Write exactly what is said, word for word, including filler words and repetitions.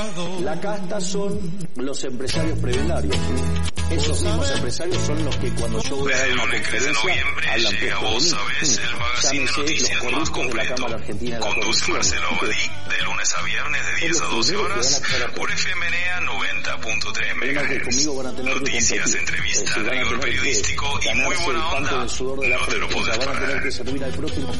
La casta son los empresarios prebendarios. Esos mismos empresarios son los que cuando yo voy a dar una conferencia hablan puesto de mí. Llámese los corruptos de la Cámara Argentina de la Conduce Marcelo Abadí de lunes a viernes de diez a doce horas por F M N A noventa punto tres megahertz. Noticias, entrevistas, rigor periodístico y muy buena onda. No te lo podés perder.